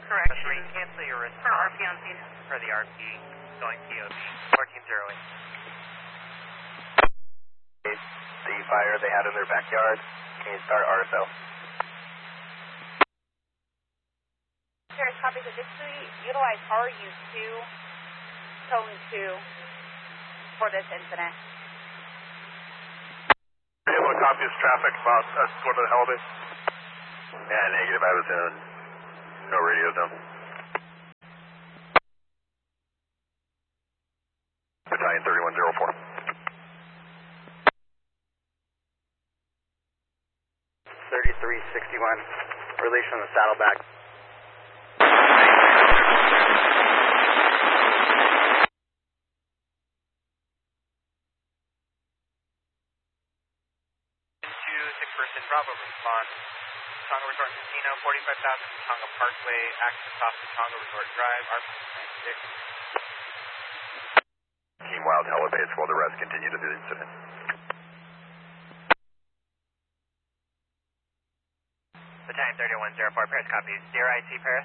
Correct. Cancel your response. For RP on scene. For the RP, going POV. 1408. The fire they had in their backyard. Can you start RSL? Paris, copy. Additionally, utilize RU2, tone 2 for this incident. Are you able to copy this traffic about us going to the holiday? Yeah, negative. I was in no radio zone. Battalion 3104. 3361, release from the Saddleback. Person Bravo response. Tonga Resort Casino, 45,000 Tonga Parkway, access off the Tonga Resort Drive, RP-6. Team Wild elevates while the rest continue to the incident. Battalion 3104, Paris copies. Dear IC, Paris.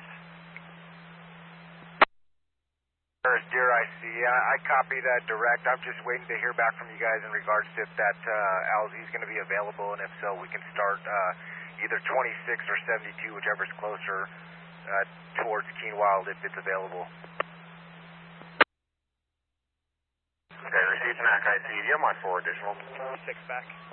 Paris, Dear IC, I copy that direct. I'm just waiting to hear back from you guys in regards to if that LZ is going to be available, and if so, we can start either 26 or 72, whichever's closer towards Keen Wild if it's available. Okay, received Mac IC. Do you have my 4 additional? 6 back.